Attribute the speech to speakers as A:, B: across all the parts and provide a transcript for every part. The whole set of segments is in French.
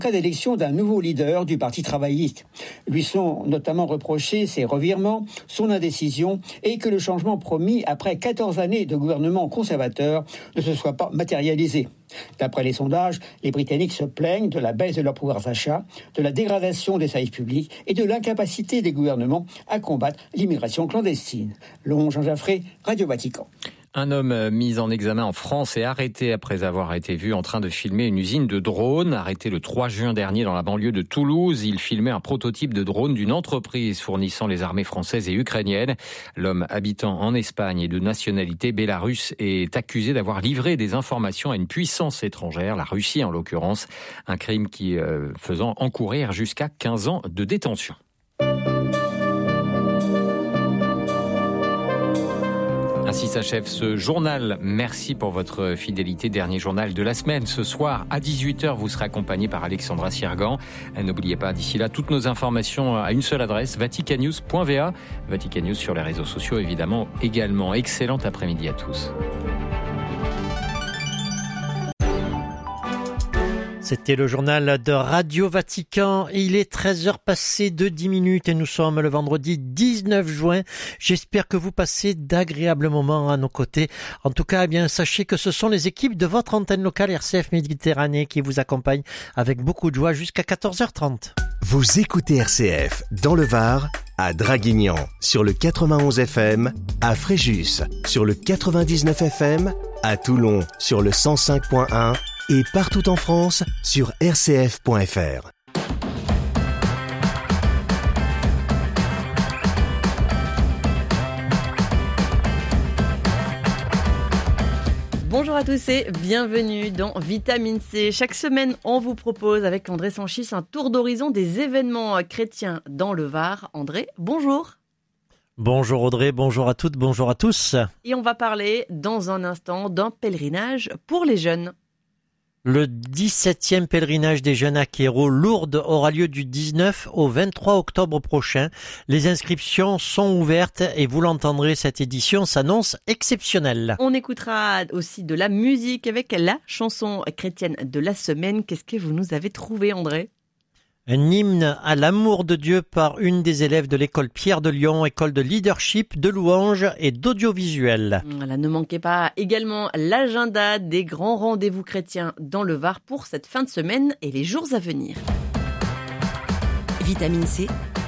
A: cas d'élection d'un nouveau leader du Parti travailliste. Lui sont notamment reprochés ses revirements, son indécision et que le changement promis après 14 années de gouvernement conservateur ne se soit pas matérialisé. D'après les sondages, les Britanniques se plaignent de la baisse de leur pouvoir d'achat, de la dégradation des services publics et de l'incapacité des gouvernements à combattre l'immigration clandestine. Jean Jaffré, Radio Vatican.
B: Un homme mis en examen en France est arrêté après avoir été vu en train de filmer une usine de drones. Arrêté le 3 juin dernier dans la banlieue de Toulouse, il filmait un prototype de drone d'une entreprise fournissant les armées françaises et ukrainiennes. L'homme habitant en Espagne et de nationalité bélarusse est accusé d'avoir livré des informations à une puissance étrangère, la Russie en l'occurrence, un crime qui faisant encourir jusqu'à 15 ans de détention. Ainsi s'achève ce journal. Merci pour votre fidélité. Dernier journal de la semaine. Ce soir, à 18h, vous serez accompagné par Alexandra Sirgan. N'oubliez pas, d'ici là, toutes nos informations à une seule adresse, vaticannews.va. Vatican News sur les réseaux sociaux, évidemment, également. Excellent après-midi à tous.
C: C'était le journal de Radio Vatican. Il est 13h passé de 10 minutes et nous sommes le vendredi 19 juin. J'espère que vous passez d'agréables moments à nos côtés. En tout cas, eh bien, sachez que ce sont les équipes de votre antenne locale RCF Méditerranée qui vous accompagnent avec beaucoup de joie jusqu'à 14h30.
D: Vous écoutez RCF dans le Var, à Draguignan sur le 91 FM, à Fréjus sur le 99 FM, à Toulon sur le 105.1 et partout en France sur rcf.fr.
E: Bonjour à tous et bienvenue dans Vitamine C. Chaque semaine, on vous propose avec André Sanchis un tour d'horizon des événements chrétiens dans le Var. André, bonjour.
C: Bonjour Audrey, bonjour à toutes, bonjour à tous.
E: Et on va parler dans un instant d'un pèlerinage pour les jeunes.
C: Le 17e pèlerinage des jeunes à Quéro, Lourdes, aura lieu du 19 au 23 octobre prochain. Les inscriptions sont ouvertes et vous l'entendrez, cette édition s'annonce exceptionnelle.
E: On écoutera aussi de la musique avec la chanson chrétienne de la semaine. Qu'est-ce que vous nous avez trouvé, André ?
C: Un hymne à l'amour de Dieu par une des élèves de l'école Pierre de Lyon, école de leadership, de louange et d'audiovisuel.
E: Voilà, ne manquez pas également l'agenda des grands rendez-vous chrétiens dans le Var pour cette fin de semaine et les jours à venir.
F: Vitamine C,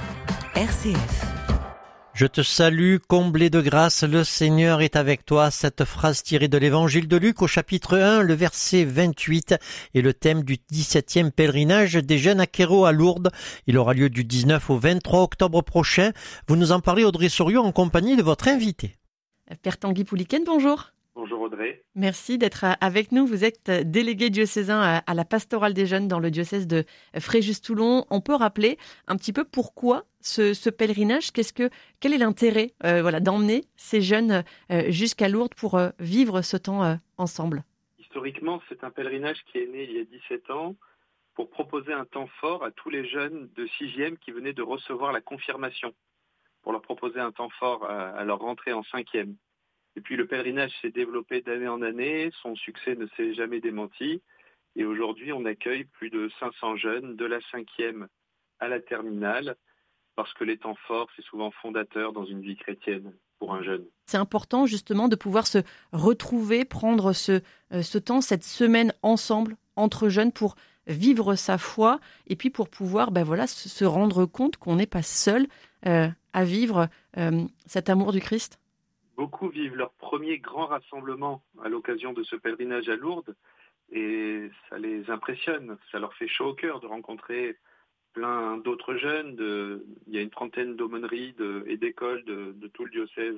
F: RCF.
C: Je te salue, comblé de grâce, le Seigneur est avec toi. Cette phrase tirée de l'évangile de Luc au chapitre 1, le verset 28, est le thème du 17e pèlerinage des jeunes à Quéro à Lourdes. Il aura lieu du 19 au 23 octobre prochain. Vous nous en parlez, Audrey Souriau, en compagnie de votre invité.
E: Père Tanguy Pouliken, bonjour.
G: Bonjour Audrey.
E: Merci d'être avec nous. Vous êtes délégué diocésain à la pastorale des jeunes dans le diocèse de Fréjus-Toulon. On peut rappeler un petit peu pourquoi ce pèlerinage, quel est l'intérêt d'emmener ces jeunes jusqu'à Lourdes pour vivre ce temps ensemble ?
G: Historiquement, c'est un pèlerinage qui est né il y a 17 ans pour proposer un temps fort à tous les jeunes de 6e qui venaient de recevoir la confirmation, pour leur proposer un temps fort à leur rentrée en 5e. Et puis le pèlerinage s'est développé d'année en année, son succès ne s'est jamais démenti. Et aujourd'hui, on accueille plus de 500 jeunes de la 5e à la terminale, parce que les temps forts, c'est souvent fondateur dans une vie chrétienne pour un jeune.
E: C'est important justement de pouvoir se retrouver, prendre ce temps, cette semaine ensemble, entre jeunes, pour vivre sa foi et puis pour pouvoir se rendre compte qu'on n'est pas seul à vivre cet amour du Christ.
G: Beaucoup vivent leur premier grand rassemblement à l'occasion de ce pèlerinage à Lourdes et ça les impressionne, ça leur fait chaud au cœur de rencontrer plein d'autres jeunes. Il y a une trentaine d'aumôneries et d'écoles de tout le diocèse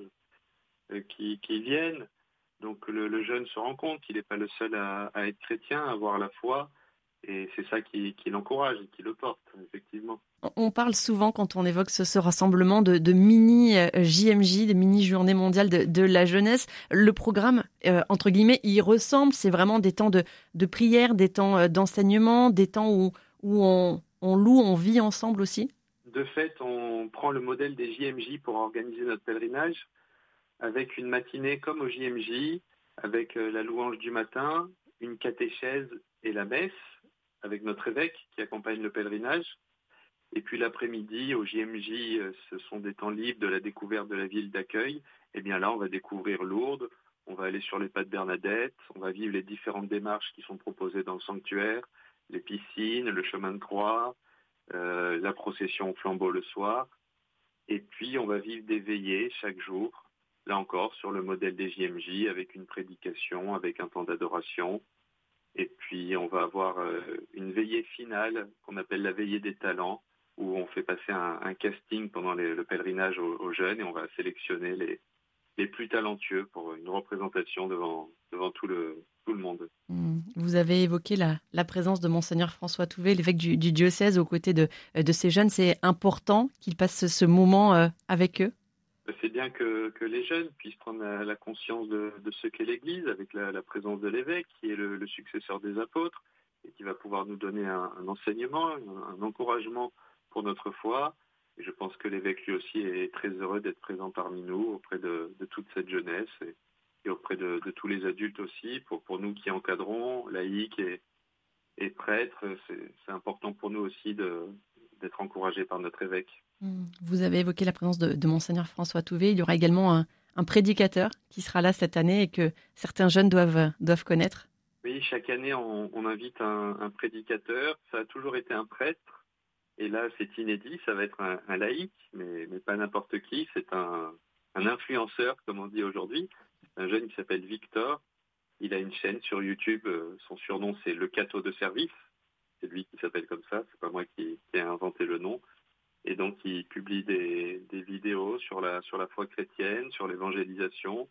G: qui viennent. Donc le jeune se rend compte qu'il n'est pas le seul à être chrétien, à avoir la foi. Et c'est ça qui l'encourage et qui le porte, effectivement.
E: On parle souvent, quand on évoque ce rassemblement, de mini-JMJ, de mini-journée mondiale de la jeunesse. Le programme, entre guillemets, y ressemble. C'est vraiment des temps de prière, des temps d'enseignement, des temps où on loue, on vit ensemble aussi.
G: De fait, on prend le modèle des JMJ pour organiser notre pèlerinage, avec une matinée comme au JMJ, avec la louange du matin, une catéchèse et la messe, avec notre évêque qui accompagne le pèlerinage. Et puis l'après-midi, au JMJ, ce sont des temps libres de la découverte de la ville d'accueil. Et bien là, on va découvrir Lourdes, on va aller sur les pas de Bernadette, on va vivre les différentes démarches qui sont proposées dans le sanctuaire, les piscines, le chemin de croix, la procession au flambeau le soir. Et puis, on va vivre des veillées chaque jour, là encore, sur le modèle des JMJ, avec une prédication, avec un temps d'adoration. Et puis, on va avoir une veillée finale qu'on appelle la veillée des talents, où on fait passer un casting pendant le pèlerinage aux jeunes et on va sélectionner les plus talentueux pour une représentation devant tout le monde.
E: Vous avez évoqué la présence de Monseigneur François Touvet, l'évêque du diocèse, aux côtés de ces jeunes. C'est important qu'ils passent ce moment avec eux?
G: C'est bien que les jeunes puissent prendre la conscience de ce qu'est l'Église, avec la présence de l'évêque, qui est le successeur des apôtres, et qui va pouvoir nous donner un enseignement, un encouragement pour notre foi. Et je pense que l'évêque lui aussi est très heureux d'être présent parmi nous, auprès de toute cette jeunesse, et auprès de tous les adultes aussi. Pour nous qui encadrons, laïcs et prêtres, c'est important pour nous aussi d'être encouragés par notre évêque.
E: Vous avez évoqué la présence de Monseigneur François Touvet. Il y aura également un prédicateur qui sera là cette année et que certains jeunes doivent connaître.
G: Oui, chaque année, on invite un prédicateur. Ça a toujours été un prêtre. Et là, c'est inédit. Ça va être un laïc, mais pas n'importe qui. C'est un influenceur, comme on dit aujourd'hui. Un jeune qui s'appelle Victor. Il a une chaîne sur YouTube. Son surnom, c'est Le Cateau de Service. C'est lui qui s'appelle comme ça. C'est pas moi qui ai inventé le nom. Et donc, il publie des vidéos sur la foi chrétienne, sur l'évangélisation.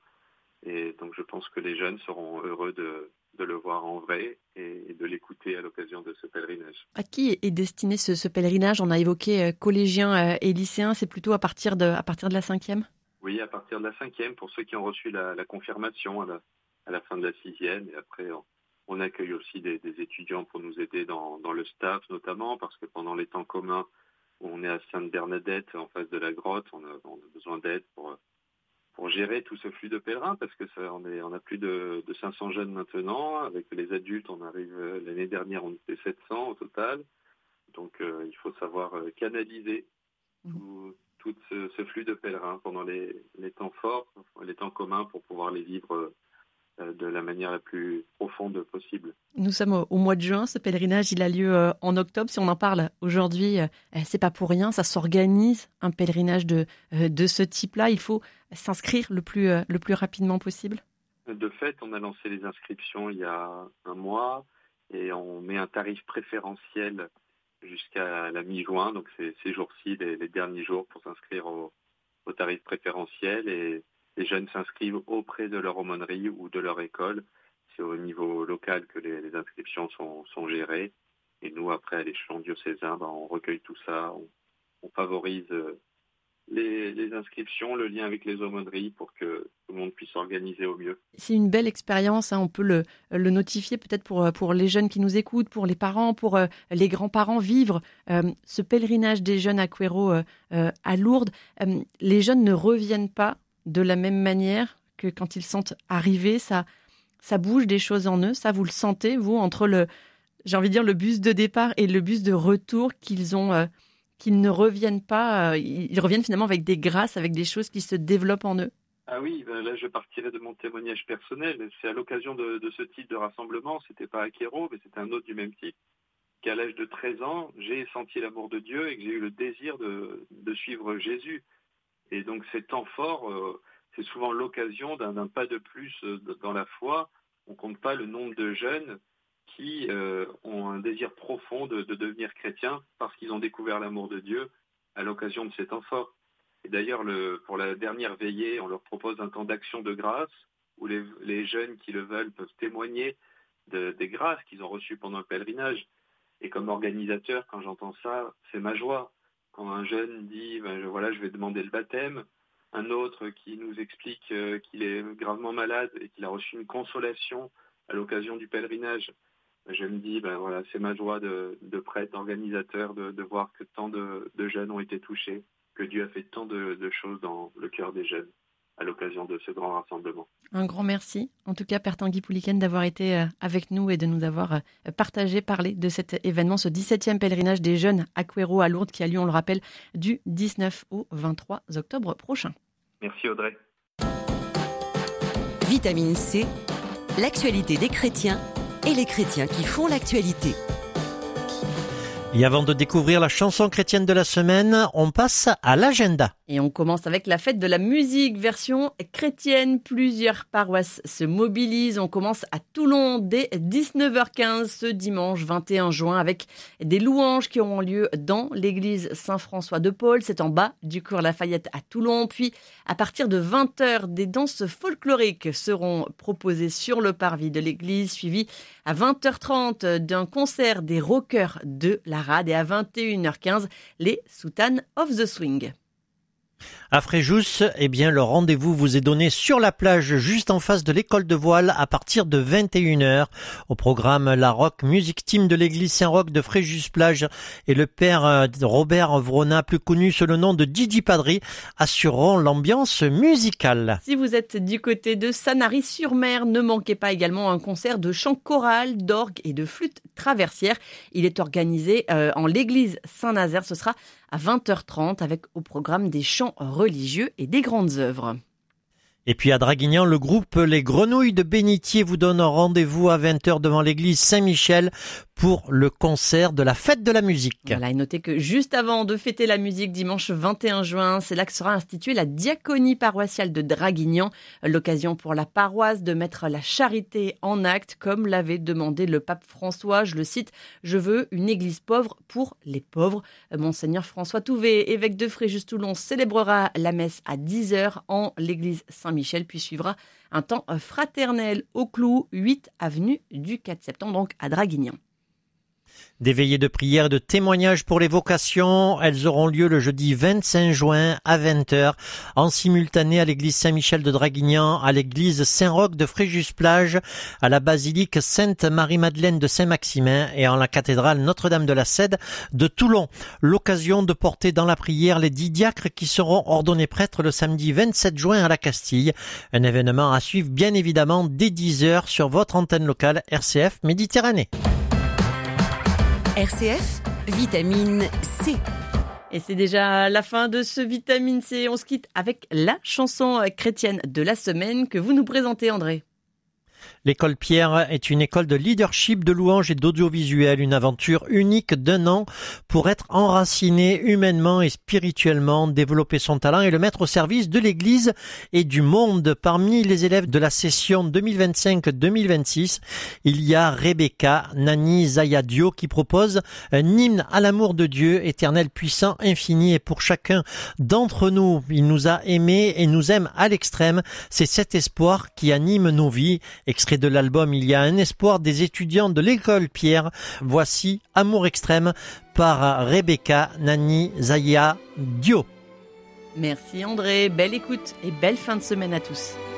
G: Et donc, je pense que les jeunes seront heureux de le voir en vrai et de l'écouter à l'occasion de ce pèlerinage.
E: À qui est destiné ce pèlerinage? On a évoqué collégiens et lycéens. C'est plutôt à partir de la 5e?
G: Oui, à partir de la 5e, pour ceux qui ont reçu la confirmation à la fin de la 6e. Et après, on accueille aussi des étudiants pour nous aider dans le staff notamment, parce que pendant les temps communs, où on est à Sainte-Bernadette, en face de la grotte, on a besoin d'aide pour gérer tout ce flux de pèlerins, parce que on a plus de 500 jeunes maintenant. Avec les adultes, on arrive, l'année dernière, on était 700 au total. Donc, il faut savoir canaliser tout ce flux de pèlerins pendant les temps forts, les temps communs, pour pouvoir les vivre de la manière la plus profonde possible.
E: Nous sommes au mois de juin. Ce pèlerinage, il a lieu en octobre. Si on en parle aujourd'hui, c'est pas pour rien. Ça s'organise, un pèlerinage de ce type-là. Il faut s'inscrire le plus rapidement possible.
G: De fait, on a lancé les inscriptions il y a un mois et on met un tarif préférentiel jusqu'à la mi-juin. Donc, c'est ces jours-ci, les derniers jours pour s'inscrire au tarif préférentiel. Et les jeunes s'inscrivent auprès de leur aumônerie ou de leur école. C'est au niveau local que les inscriptions sont gérées. Et nous, après, à l'échelon diocésain, on recueille tout ça. On favorise les inscriptions, le lien avec les aumôneries pour que tout le monde puisse s'organiser au mieux.
E: C'est une belle expérience. On peut le notifier peut-être pour les jeunes qui nous écoutent, pour les parents, pour les grands-parents, vivre ce pèlerinage des jeunes à Quero à Lourdes. Les jeunes ne reviennent pas de la même manière que quand ils sont arrivés. Ça bouge des choses en eux. Ça, vous le sentez, vous, entre le bus de départ et le bus de retour qu'ils ne reviennent pas. Ils reviennent finalement avec des grâces, avec des choses qui se développent en eux.
G: Ah oui, là, je partirai de mon témoignage personnel. C'est à l'occasion de ce type de rassemblement. C'était pas à Quero, mais c'était un autre du même type. Qu'à l'âge de 13 ans, j'ai senti l'amour de Dieu et que j'ai eu le désir de suivre Jésus. Et donc ces temps forts, c'est souvent l'occasion d'un pas de plus dans la foi. On ne compte pas le nombre de jeunes qui ont un désir profond de devenir chrétiens parce qu'ils ont découvert l'amour de Dieu à l'occasion de ces temps forts. Et d'ailleurs, pour la dernière veillée, on leur propose un temps d'action de grâce où les jeunes qui le veulent peuvent témoigner des grâces qu'ils ont reçues pendant le pèlerinage. Et comme organisateur, quand j'entends ça, c'est ma joie. Quand un jeune dit je vais demander le baptême, un autre qui nous explique qu'il est gravement malade et qu'il a reçu une consolation à l'occasion du pèlerinage, je me dis c'est ma joie de prêtre, d'organisateur, de voir que tant de jeunes ont été touchés, que Dieu a fait tant de choses dans le cœur des jeunes. à l'occasion de ce grand rassemblement.
E: Un grand merci, en tout cas, Père Tanguy Pouliken, d'avoir été avec nous et de nous avoir parlé de cet événement, ce 17e pèlerinage des jeunes à Quero à Lourdes qui a lieu, on le rappelle, du 19 au 23 octobre prochain.
G: Merci Audrey.
F: Vitamine C, l'actualité des chrétiens et les chrétiens qui font l'actualité.
C: Et avant de découvrir la chanson chrétienne de la semaine, on passe à l'agenda.
E: Et on commence avec la fête de la musique, version chrétienne. Plusieurs paroisses se mobilisent. On commence à Toulon dès 19h15 ce dimanche 21 juin avec des louanges qui auront lieu dans l'église Saint-François de Paul. C'est en bas du cours Lafayette à Toulon. Puis à partir de 20h, des danses folkloriques seront proposées sur le parvis de l'église, suivies à 20h30 d'un concert des rockers de la Rade et à 21h15, les Soutanes of the Swing.
C: À Fréjus, le rendez-vous vous est donné sur la plage juste en face de l'école de voile à partir de 21h. Au programme, la Rock Music Team de l'église Saint-Roch de Fréjus-Plage et le père Robert Vrona, plus connu sous le nom de Didi Padri, assureront l'ambiance musicale.
E: Si vous êtes du côté de Sanary-sur-Mer, ne manquez pas également un concert de chant choral, d'orgue et de flûte traversière. Il est organisé en l'église Saint-Nazaire. Ce sera à 20h30 avec au programme des chants religieux et des grandes œuvres.
C: Et puis à Draguignan, le groupe Les Grenouilles de Bénitier vous donne rendez-vous à 20h devant l'église Saint-Michel pour le concert de la fête de la musique.
E: Voilà, et notez que juste avant de fêter la musique dimanche 21 juin, c'est là que sera instituée la diaconie paroissiale de Draguignan, l'occasion pour la paroisse de mettre la charité en acte comme l'avait demandé le pape François. Je le cite, « Je veux une église pauvre pour les pauvres ». Monseigneur François Touvet, évêque de Fréjus-Toulon, célébrera la messe à 10h en l'église Saint-Michel, puis suivra un temps fraternel au Clou, 8 avenue du 4 septembre, donc à Draguignan.
C: Des veillées de prière et de témoignages pour les vocations, elles auront lieu le jeudi 25 juin à 20h en simultané à l'église Saint-Michel de Draguignan, à l'église Saint-Roch de Fréjus-Plage, à la basilique Sainte-Marie-Madeleine de Saint-Maximin et en la cathédrale Notre-Dame de la Cède de Toulon. L'occasion de porter dans la prière les 10 diacres qui seront ordonnés prêtres le samedi 27 juin à la Castille. Un événement à suivre bien évidemment dès 10h sur votre antenne locale RCF Méditerranée.
F: RCF, vitamine C.
E: Et c'est déjà la fin de ce Vitamine C. On se quitte avec la chanson chrétienne de la semaine que vous nous présentez, André.
C: L'école Pierre est une école de leadership, de louange et d'audiovisuel, une aventure unique d'un an pour être enraciné humainement et spirituellement, développer son talent et le mettre au service de l'Église et du monde. Parmi les élèves de la session 2025-2026, il y a Rebecca Nani Zayadio qui propose un hymne à l'amour de Dieu, éternel, puissant, infini. Et pour chacun d'entre nous, il nous a aimés et nous aime à l'extrême. C'est cet espoir qui anime nos vies. Extrait de l'album Il y a un espoir des étudiants de l'école Pierre. Voici Amour extrême par Rebecca Nani Zayadio.
E: Merci André, belle écoute et belle fin de semaine à tous.